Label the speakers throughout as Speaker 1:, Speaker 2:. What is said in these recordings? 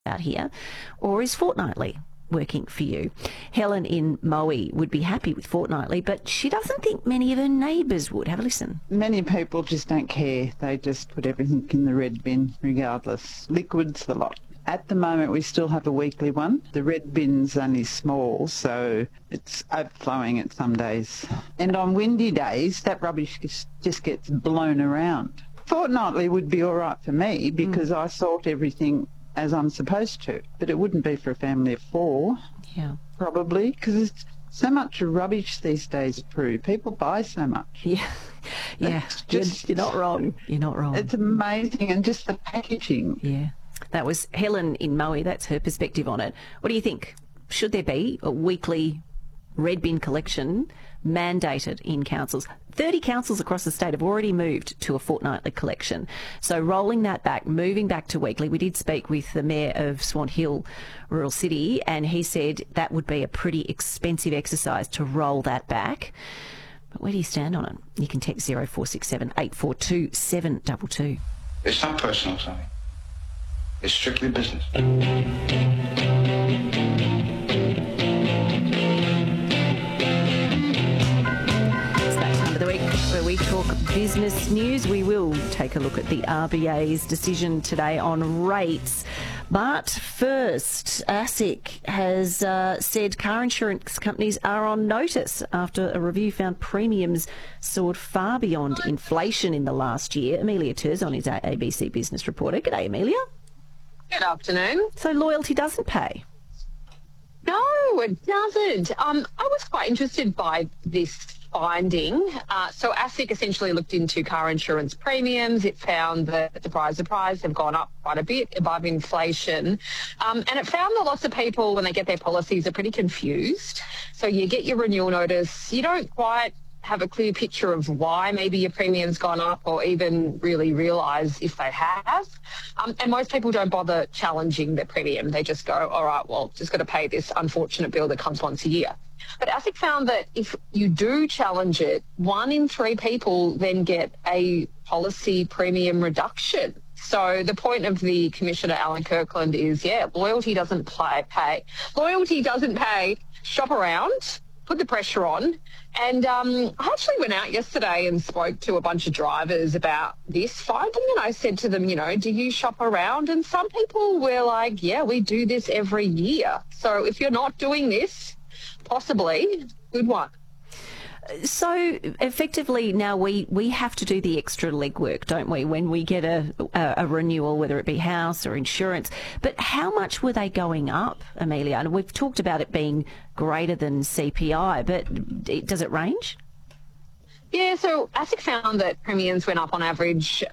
Speaker 1: out here, or is fortnightly working for you? Helen in Moe would be happy with fortnightly, but she doesn't think many of her neighbours would. Have a listen.
Speaker 2: Many people just don't care. They just put everything in the red bin regardless. Liquids, the lot. At the moment, we still have a weekly one. The red bin's only small, so it's overflowing at some days. And on windy days, that rubbish just gets blown around. Fortnightly would be all right for me because I sort everything as I'm supposed to, but it wouldn't be for a family of four, probably, because there's so much rubbish these days, Prue. People buy so much.
Speaker 1: You're not wrong. You're not wrong.
Speaker 2: It's amazing, and just the packaging.
Speaker 1: Yeah. That was Helen in Moe. That's her perspective on it. What do you think? Should there be a weekly red bin collection mandated in councils? 30 councils across the state have already moved to a fortnightly collection. So rolling that back, moving back to weekly. We did speak with the Mayor of Swan Hill Rural City, and he said that would be a pretty expensive exercise to roll that back. But where do you stand on it? You can text 0467 842 722.
Speaker 3: It's not personal, Sonny. It's strictly business.
Speaker 1: Where we talk business news. We will take a look at the RBA's decision today on rates. But first, ASIC has said car insurance companies are on notice after a review found premiums soared far beyond inflation in the last year. Amelia Turzon is our ABC business reporter. G'day, Amelia.
Speaker 4: Good afternoon.
Speaker 1: So loyalty doesn't pay?
Speaker 4: No, it doesn't. I was quite interested by this finding. So ASIC essentially looked into car insurance premiums. It found that, surprise, have gone up quite a bit above inflation. And it found that lots of people, when they get their policies, are pretty confused. So you get your renewal notice, you don't quite have a clear picture of why maybe your premium's gone up or even really realise if they have. And most people don't bother challenging their premium. They just go, all right, well, just got to pay this unfortunate bill that comes once a year. But ASIC found that if you do challenge it, 1 in 3 people then get a policy premium reduction. So the point of the Commissioner, Alan Kirkland, is, loyalty doesn't pay. Loyalty doesn't pay. Shop around. Put the pressure on. And I actually went out yesterday and spoke to a bunch of drivers about this finding, and I said to them, do you shop around? And some people were like, yeah, we do this every year. So if you're not doing this, possibly, good one.
Speaker 1: So effectively now we have to do the extra legwork, don't we, when we get a renewal, whether it be house or insurance. But how much were they going up, Amelia? And we've talked about it being greater than CPI, but does it range?
Speaker 4: Yeah, so ASIC found that premiums went up on average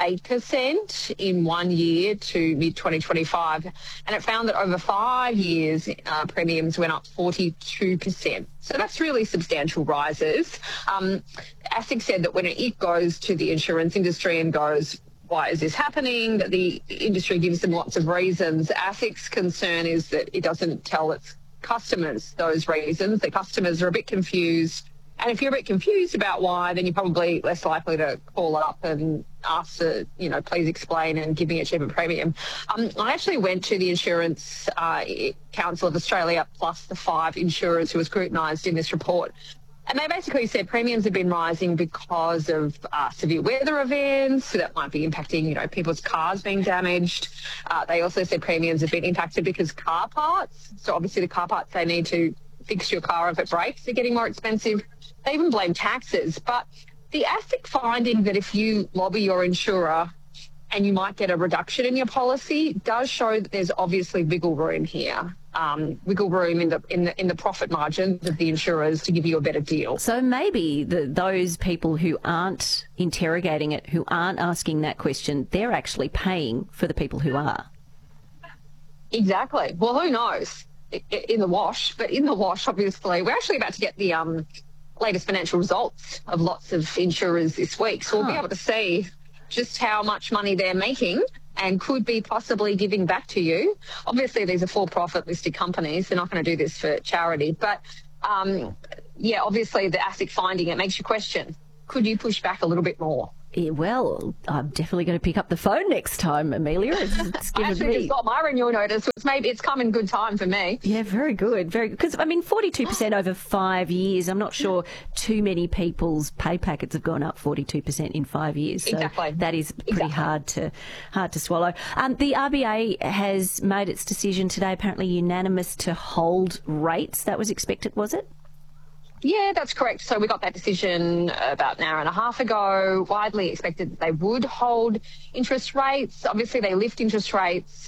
Speaker 4: 8% in 1 year to mid-2025, and it found that over 5 years premiums went up 42%. So that's really substantial rises. ASIC said that when it goes to the insurance industry and goes, why is this happening, that the industry gives them lots of reasons. ASIC's concern is that it doesn't tell its customers those reasons. The customers are a bit confused. And if you're a bit confused about why, then you're probably less likely to call up and ask to, please explain and give me a cheaper premium. I actually went to the Insurance Council of Australia plus the 5 insurers who were scrutinised in this report. And they basically said premiums have been rising because of severe weather events that might be impacting, people's cars being damaged. They also said premiums have been impacted because car parts. So obviously the car parts they need to fix your car if it breaks, they're getting more expensive. They even blame taxes. But the ASIC finding that if you lobby your insurer and you might get a reduction in your policy does show that there's obviously wiggle room here, wiggle room in the profit margins of the insurers to give you a better deal.
Speaker 1: So maybe those people who aren't interrogating it, who aren't asking that question, they're actually paying for the people who are.
Speaker 4: Exactly. Well, who knows? In the wash, but in the wash, obviously, we're actually about to get the latest financial results of lots of insurers this week. So we'll be able to see just how much money they're making and could be possibly giving back to you. Obviously, these are for-profit listed companies. They're not going to do this for charity. But, obviously, the ASIC finding, it makes you question, could you push back a little bit more
Speaker 1: Yeah, well, I'm definitely going to pick up the phone next time, Amelia. It's
Speaker 4: I
Speaker 1: given
Speaker 4: actually
Speaker 1: me...
Speaker 4: just got my renewal notice, which maybe it's come in good time for me.
Speaker 1: Yeah, very good. Very good. Because, I mean, 42% over 5 years. I'm not sure too many people's pay packets have gone up 42% in 5 years. So
Speaker 4: Exactly.
Speaker 1: that is pretty hard to swallow. The RBA has made its decision today, apparently unanimous, to hold rates. That was expected, was it?
Speaker 4: Yeah, that's correct. So we got that decision about an hour and a half ago. Widely expected that they would hold interest rates. Obviously, they lift interest rates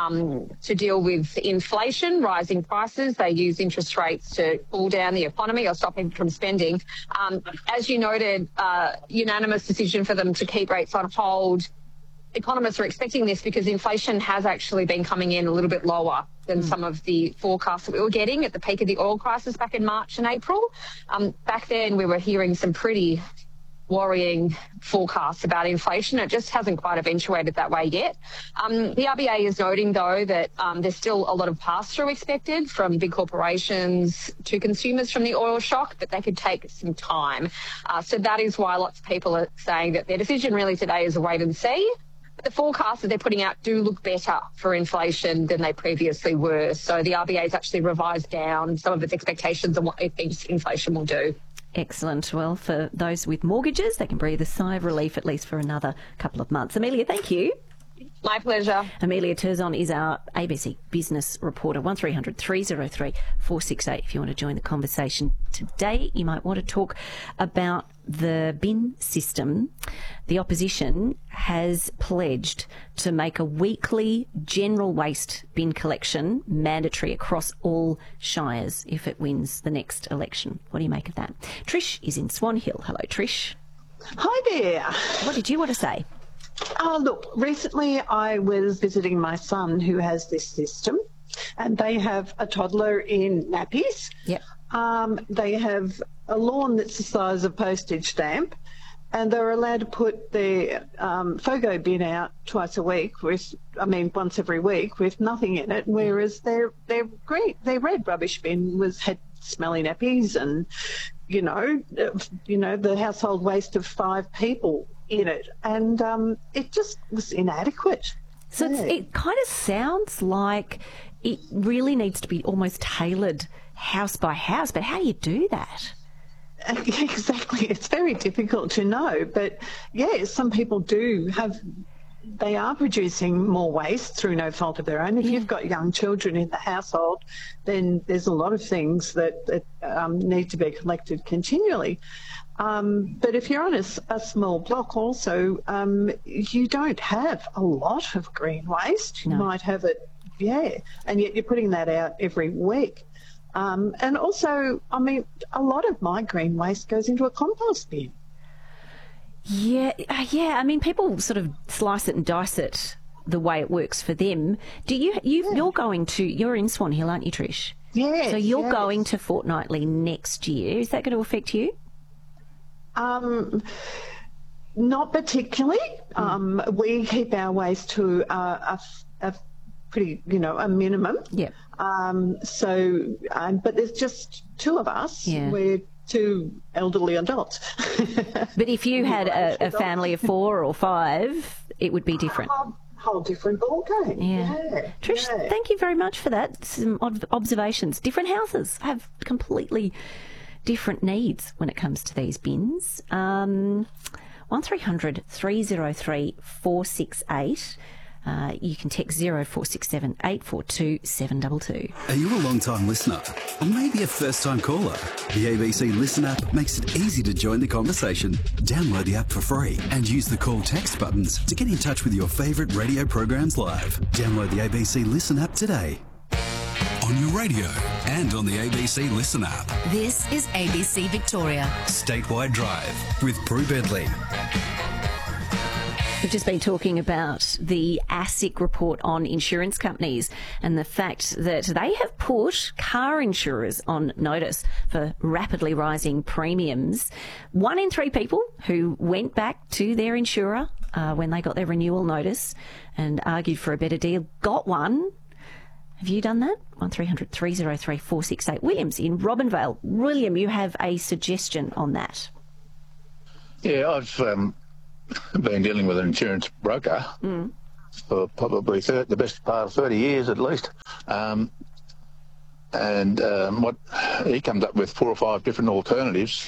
Speaker 4: to deal with inflation, rising prices. They use interest rates to cool down the economy or stop people from spending. As you noted, unanimous decision for them to keep rates on hold. Economists are expecting this because inflation has actually been coming in a little bit lower than some of the forecasts that we were getting at the peak of the oil crisis back in March and April. Back then, we were hearing some pretty worrying forecasts about inflation. It just hasn't quite eventuated that way yet. The RBA is noting, though, that there's still a lot of pass-through expected from big corporations to consumers from the oil shock, but they could take some time. So that is why lots of people are saying that their decision really today is a wait and see. But the forecasts that they're putting out do look better for inflation than they previously were. So the RBA has actually revised down some of its expectations on what it thinks inflation will do.
Speaker 1: Excellent. Well, for those with mortgages, they can breathe a sigh of relief at least for another couple of months. Amelia, thank you.
Speaker 4: My pleasure.
Speaker 1: Amelia Terzon is our ABC business reporter. 1300 303 468 if you want to join the conversation. Today, you might want to talk about the bin system. The opposition has pledged to make a weekly general waste bin collection mandatory across all shires if it wins the next election. What do you make of that? Trish is in Swan Hill. Hello, Trish.
Speaker 5: Hi there.
Speaker 1: What did you want to say?
Speaker 5: Look, recently I was visiting my son who has this system, and they have a toddler in nappies.
Speaker 1: Yep.
Speaker 5: They have a lawn that's the size of a postage stamp, and they're allowed to put their FOGO bin out once every week with nothing in it, whereas their red rubbish bin had smelly nappies and, the household waste of 5 people in it, and it just was inadequate.
Speaker 1: So it kind of sounds like it really needs to be almost tailored house by house, but how do you do that?
Speaker 5: Exactly. It's very difficult to know, but yeah, some people they are producing more waste through no fault of their own. If you've got young children in the household, then there's a lot of things that need to be collected continually. But if you're on a small block also, you don't have a lot of green waste. You might have it, and yet you're putting that out every week. And also, a lot of my green waste goes into a compost bin.
Speaker 1: Yeah. People sort of slice it and dice it the way it works for them. You're in Swan Hill, aren't you, Trish?
Speaker 5: Yes.
Speaker 1: So you're going to Fortnightly next year. Is that going to affect you?
Speaker 5: Not particularly. We keep our waste to a pretty, a minimum.
Speaker 1: Yeah.
Speaker 5: But there's just 2 of us.
Speaker 1: Yeah.
Speaker 5: We're 2 elderly adults.
Speaker 1: But if you had a family of 4 or 5, it would be different.
Speaker 5: Whole different ballgame. Yeah.
Speaker 1: Trish, thank you very much for that. Some observations. Different houses have completely different needs when it comes to these bins. 1300 303 468. You can text 0467 842 722.
Speaker 6: Are you a long-time listener? Or maybe a first-time caller? The ABC Listen app makes it easy to join the conversation. Download the app for free and use the call text buttons to get in touch with your favourite radio programs live. Download the ABC Listen app today. On your radio and on the ABC Listen app.
Speaker 7: This is ABC Victoria.
Speaker 6: Statewide Drive with Prue Bedley.
Speaker 1: We've just been talking about the ASIC report on insurance companies and the fact that they have put car insurers on notice for rapidly rising premiums. 1 in 3 people who went back to their insurer when they got their renewal notice and argued for a better deal got one. Have you done that? 1300 303 468. William's in Robinvale. William, you have a suggestion on that.
Speaker 8: Yeah, I've been dealing with an insurance broker for probably the best part of 30 years at least. What he comes up with 4 or 5 different alternatives,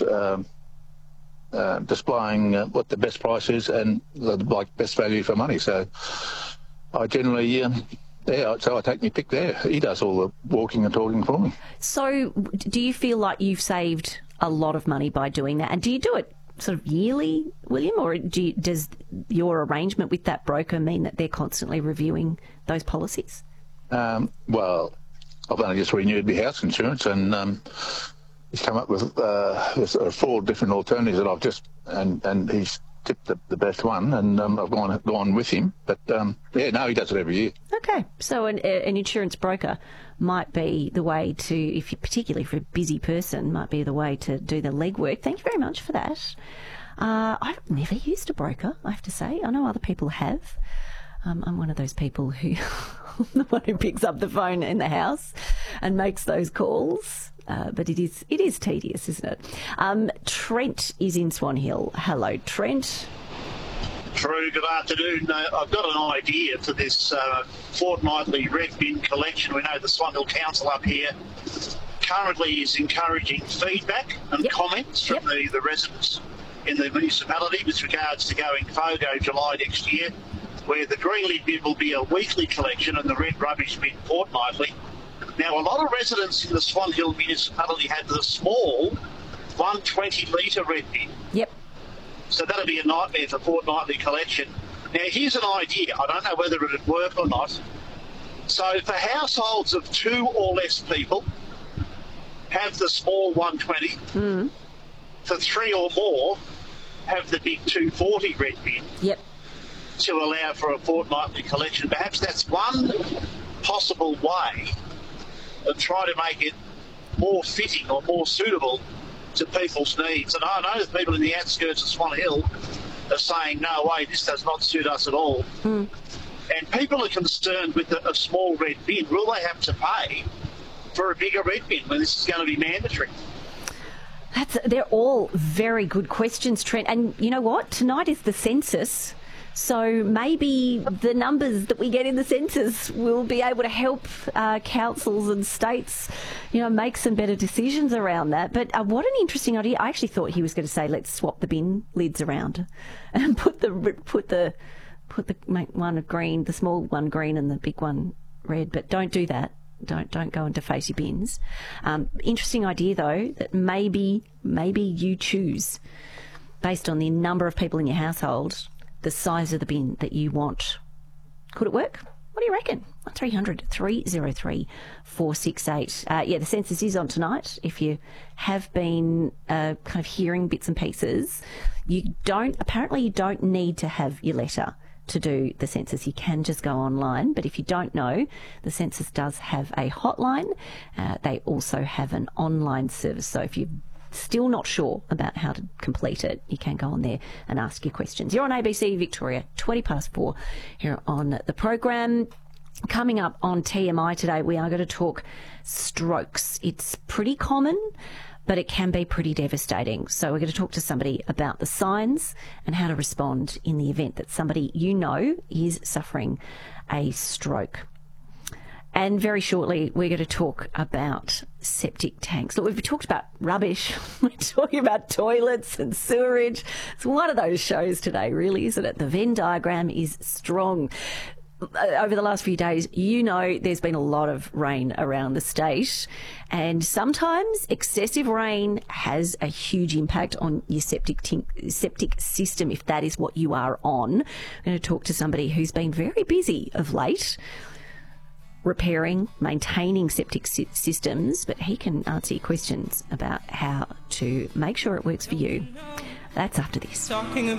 Speaker 8: displaying what the best price is and the best value for money. So I generally, so I take my pick there. He does all the walking and talking for me.
Speaker 1: So do you feel like you've saved a lot of money by doing that? And do you do it sort of yearly, William, or does your arrangement with that broker mean that they're constantly reviewing those policies?
Speaker 8: Well, I've only just renewed my house insurance, and he's come up with 4 different alternatives that I've just and he's tipped the best one, and I've gone with him. But he does it every year. Okay,
Speaker 1: so an insurance broker might be the way to, particularly for a busy person, might be the way to do the legwork. Thank you very much for that. I've never used a broker, I have to say. I know other people have. I'm one of those people who, the one who picks up the phone in the house and makes those calls. But it is tedious, isn't it? Trent is in Swan Hill. Hello, Trent.
Speaker 9: True, good afternoon. I've got an idea for this fortnightly red bin collection. We know the Swan Hill Council up here currently is encouraging feedback and comments from the residents in the municipality with regards to going FOGO July next year, where the green lid bin will be a weekly collection and the red rubbish bin fortnightly. Now, a lot of residents in the Swan Hill municipality had the small 120-litre red bin. Yep. So that'll be a nightmare for fortnightly collection. Now, here's an idea. I don't know whether it would work or not. So for households of 2 or less people, have the small 120. For 3 or more, have the big 240 red bin. Yep. To allow for a fortnightly collection. Perhaps that's one possible way of trying to make it more fitting or more suitable to people's needs. And I know that people in the outskirts of Swan Hill are saying, no way, this does not suit us at all. And people are concerned with a small red bin. Will they have to pay for a bigger red bin when this is going to be mandatory?
Speaker 1: They're all very good questions, Trent. And you know what? Tonight is the census. So maybe the numbers that we get in the census will be able to help councils and states, make some better decisions around that. But what an interesting idea! I actually thought he was going to say, let's swap the bin lids around and make one green, the small one green, and the big one red. But don't do that. Don't go and deface your bins. Interesting idea though, that maybe you choose based on the number of people in your household, the size of the bin that you want. Could it work? What do you reckon? 300 303 468. The census is on tonight. If you have been kind of hearing bits and pieces, you don't need to have your letter to do the census. You can just go online. But if you don't know, the census does have a hotline. They also have an online service. So if you're still not sure about how to complete it, you can go on there and ask your questions. You're on ABC Victoria, 4:20 here on the program. Coming up on TMI today, we are going to talk strokes. It's pretty common, but it can be pretty devastating. So we're going to talk to somebody about the signs and how to respond in the event that somebody is suffering a stroke. And very shortly, we're going to talk about septic tanks. Look, we've talked about rubbish. We're talking about toilets and sewerage. It's one of those shows today, really, isn't it? The Venn diagram is strong. Over the last few days, there's been a lot of rain around the state, and sometimes excessive rain has a huge impact on your septic system, if that is what you are on. I'm going to talk to somebody who's been very busy of late, repairing, maintaining septic systems, but he can answer your questions about how to make sure it works for you. That's after this.